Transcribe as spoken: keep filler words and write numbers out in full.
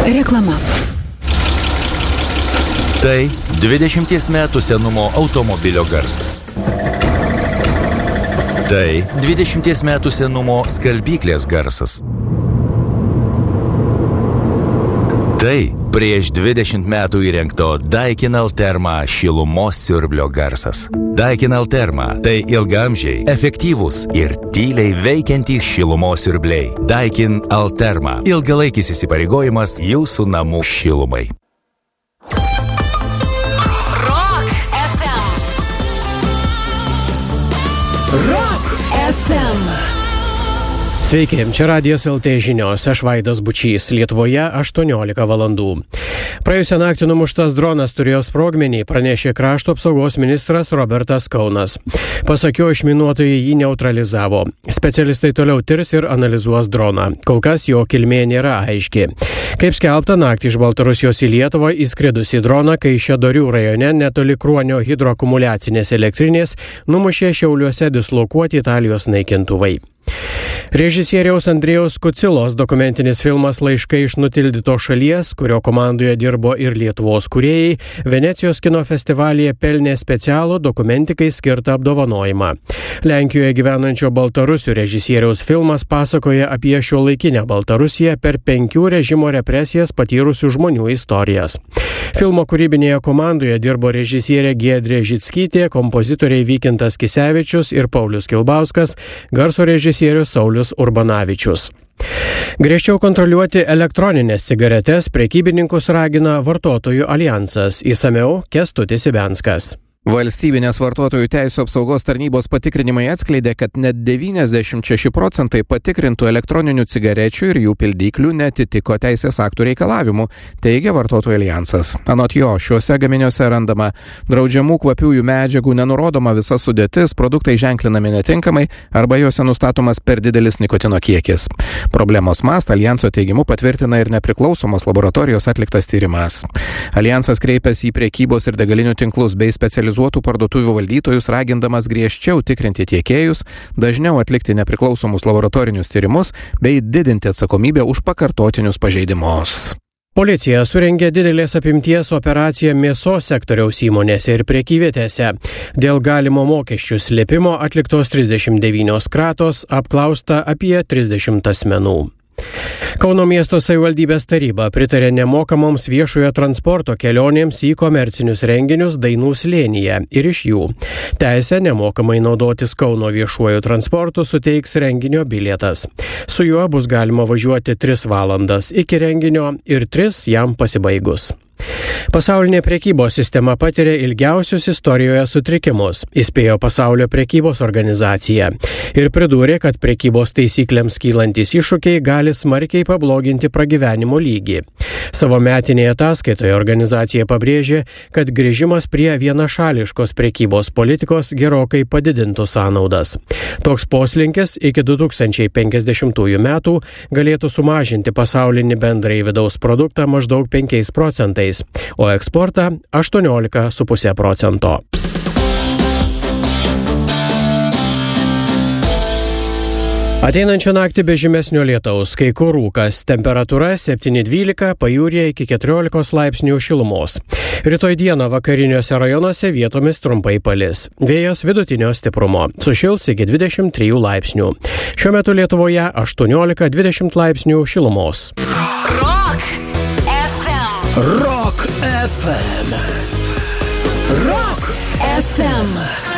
Reklama. Tai dvidešimties metų senumo automobilio garsas. Tai dvidešimties metų senumo skalbyklės garsas. Tai prieš dvidešimt metų įrengto Daikin Alterma šilumos siurblio garsas. Daikin Alterma – tai ilgamžiai, efektyvūs ir tyliai veikiantys šilumos siurbliai. Daikin Alterma – ilgalaikis įsipareigojimas jūsų namų šilumai. Rock F M. Rock F M. Sveiki, čia Radijas L T žinios, aš Vaidas Bučys, Lietuvoje aštuoniolika valandų. Praėjusią naktį numuštas dronas turėjo sprogmenį, pranešė krašto apsaugos ministras Robertas Kaunas. Pasak jo, išminuotojai jį neutralizavo. Specialistai toliau tirs ir analizuos droną. Kol kas jo kilmė nėra aiški. Kaip skelbta, naktį iš Baltarusijos į Lietuvą įskridusi droną, kai Kaišiadorių rajone netoli Kruonio hidroakumuliacinės elektrinės numušė Šiauliuose dislokuoti Italijos naikintuvai. Režisieriaus Andrėjaus Kucilos dokumentinis filmas Laiškai iš nutildytos šalies, kurio komandoje dirbo ir Lietuvos kūrėjai, Venecijos kino festivalyje pelnė specialų dokumentikai skirtą apdovanojimą. Lenkijoje gyvenančio baltarusių režisieriaus filmas pasakoja apie šiuolaikinę Baltarusiją per penkių režimo represijas patyrusių žmonių istorijas. Filmo kūrybinėje komandoje dirbo režisierė Giedrė Žickytė, kompozitoriai Vykintas Kisevičius ir Paulius Kilbauskas, garso režisierius Saulius Urbanavičius. Griežčiau kontroliuoti elektroninės cigaretes prekybininkus ragina Vartotojų alijansas. Išsamiau Kęstutis Ibenskas. Valstybinės vartotojų teisių apsaugos tarnybos patikrinimai atskleidė, kad net devyniasdešimt šeši procentai patikrintų elektroninių cigarečių ir jų pildyklių neatitiko teisės aktų reikalavimų, teigia Vartotojų alijansas. Anot jo, šiuose gaminiuose randama draudžiamų kvapiųjų medžiagų, nenurodoma visa sudėtis, produktai ženklinami netinkamai arba juose nustatomas per didelis nikotino kiekis. Problemos mastą alijanso teigimu patvirtina ir nepriklausomos laboratorijos atliktas tyrimas. Alijansas kreipėsi į prekybos ir degalinių tinklus bei specializuotų parduotuvių valdytojus, ragindamas griežčiau tikrinti tiekėjus, dažniau atlikti nepriklausomus laboratorinius tyrimus bei didinti atsakomybę už pakartotinius pažeidimus. Policija surengė didelės apimties operaciją mėsos sektoriaus įmonėse ir prekyvietėse. Dėl galimo mokesčių slėpimo atliktos trisdešimt devynios kratos, apklausta apie trisdešimt asmenų. Kauno miesto savivaldybės taryba pritarė nemokamoms viešojo transporto kelionėms į komercinius renginius Dainų slėnyje ir iš jų. Teisę nemokamai naudotis Kauno viešuoju transportu suteiks renginio bilietas. Su juo bus galima važiuoti tris valandas iki renginio ir tris jam pasibaigus. Pasaulinė prekybos sistema patiria ilgiausius istorijoje sutrikimus, įspėjo Pasaulio prekybos organizacija. Ir pridūrė, kad prekybos taisyklėms kylantis iššūkiai gali smarkiai pabloginti pragyvenimo lygį. Savo metinėje ataskaitoje organizacija pabrėžė, kad grįžimas prie vienašališkos prekybos politikos gerokai padidintų sąnaudas. Toks poslinkis iki du tūkstančiai penkiasdešimtųjų metų galėtų sumažinti pasaulinį bendrąjį vidaus produktą maždaug penkiais procentais, o eksportą aštuoniolika su puse procento. Ateinančią naktį be žymesnio lietaus, kai kur rūkas, temperatūra septyni dvylika, pajūryje iki keturiolikos laipsnių šilumos. Rytoj dieną vakariniuose rajonuose vietomis trumpai palis. Vėjas vidutinio stiprumo, sušils iki dvidešimt trijų laipsnių. Šiuo metu Lietuvoje aštuoniolika dvidešimt laipsnių šilumos. Rock F M. Rock F M. Rock F M.